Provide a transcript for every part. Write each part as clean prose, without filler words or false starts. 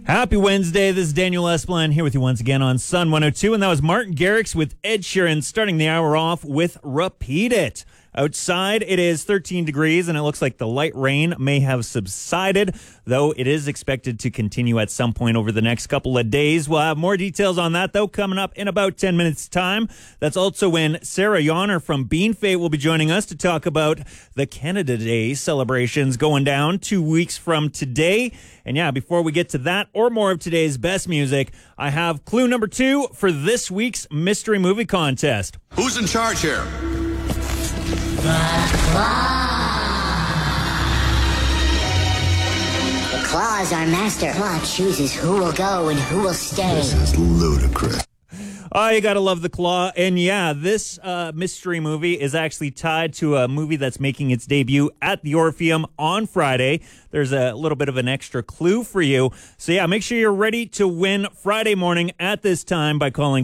Happy Wednesday. This is Daniel Esplan here with you once again on Sun 102. And that was Martin Garrix with Ed Sheeran starting the hour off with Repeat It. Outside, it is 13 degrees, and it looks like the light rain may have subsided, though it is expected to continue at some point over the next couple of days. We'll have more details on that, though, coming up in about 10 minutes' time. That's also when Sarah Yonner from Bean Fate will be joining us to talk about the Canada Day celebrations going down 2 weeks from today. And yeah, before we get to that or more of today's best music, I have clue number 2 for this week's mystery movie contest. Who's in charge here? Claw is our master. Claw chooses who will go and who will stay. This is ludicrous. Oh, you gotta love the Claw. And yeah, this mystery movie is actually tied to a movie that's making its debut at the Orpheum on Friday. There's a little bit of an extra clue for you. So yeah, make sure you're ready to win Friday morning at this time by calling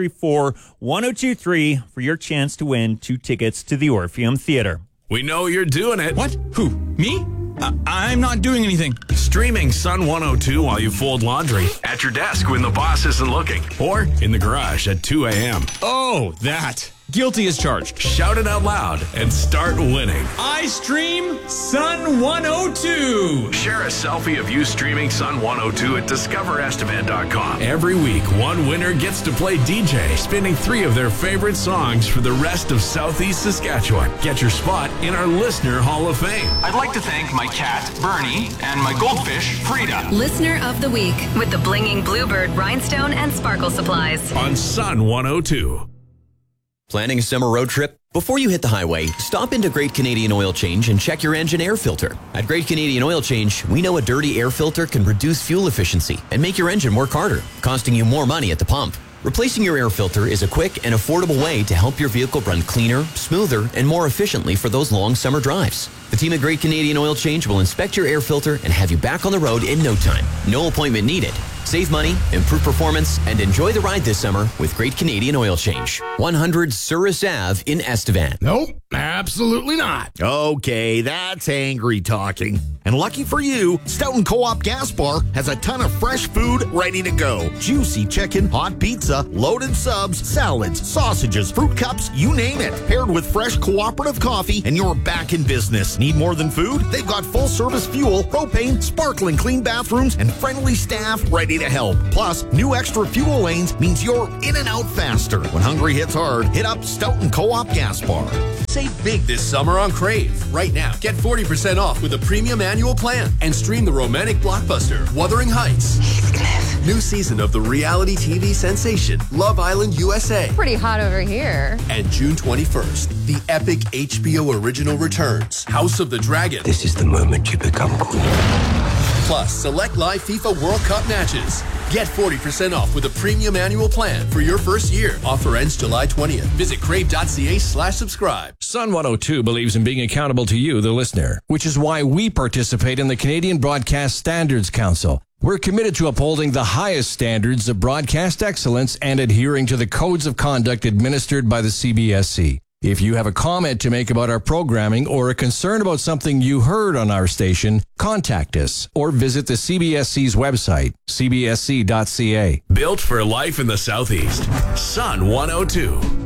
634-1023 for your chance to win 2 tickets to the Orpheum Theater. We know you're doing it. What? Who? Me? I'm not doing anything. Streaming Sun 102 while you fold laundry, at your desk when the boss isn't looking, or in the garage at 2 a.m. Oh, that. Guilty as charged. Shout it out loud and start winning. I stream Sun 102. Share a selfie of you streaming Sun 102 at discoverestevan.com. Every week, one winner gets to play DJ, spinning 3 of their favorite songs for the rest of Southeast Saskatchewan. Get your spot in our Listener Hall of Fame. I'd like to thank my cat, Bernie, and my goldfish, Frida. Listener of the Week with the Blinging Bluebird Rhinestone and Sparkle Supplies. On Sun 102. Planning a summer road trip? Before you hit the highway, stop into Great Canadian Oil Change and check your engine air filter. At Great Canadian Oil Change, we know a dirty air filter can reduce fuel efficiency and make your engine work harder, costing you more money at the pump. Replacing your air filter is a quick and affordable way to help your vehicle run cleaner, smoother, and more efficiently for those long summer drives. The team at Great Canadian Oil Change will inspect your air filter and have you back on the road in no time. No appointment needed. Save money, improve performance, and enjoy the ride this summer with Great Canadian Oil Change. 100 Souris Ave in Estevan. Nope, absolutely not. Okay, that's angry talking. And lucky for you, Stoughton Co-op Gas Bar has a ton of fresh food ready to go. Juicy chicken, hot pizza, loaded subs, salads, sausages, fruit cups, you name it. Paired with fresh cooperative coffee, and you're back in business. Need more than food? They've got full-service fuel, propane, sparkling clean bathrooms, and friendly staff ready to help. Plus, new extra fuel lanes means you're in and out faster. When hungry hits hard, hit up Stoughton Co-op Gas Bar. Save big this summer on Crave. Right now, get 40% off with a premium annual plan and stream the romantic blockbuster Wuthering Heights. Heathcliff. New season of the reality TV sensation Love Island USA. Pretty hot over here. And June 21st, the epic HBO original returns, House of the Dragon. This is the moment you become queen. Plus, select live FIFA World Cup matches. Get 40% off with a premium annual plan for your first year. Offer ends July 20th. Visit crave.ca/subscribe. Sun 102 believes in being accountable to you, the listener, which is why we participate in the Canadian Broadcast Standards Council. We're committed to upholding the highest standards of broadcast excellence and adhering to the codes of conduct administered by the CBSC. If you have a comment to make about our programming or a concern about something you heard on our station, contact us or visit the CBSC's website, cbsc.ca. Built for life in the Southeast. Sun 102.